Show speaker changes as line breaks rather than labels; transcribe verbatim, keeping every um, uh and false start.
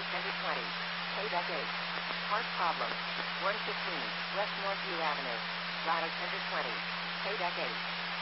Center twenty. Payback eight. Park problem. one fifteen West Northview Avenue. Data Center twenty. Payback eight.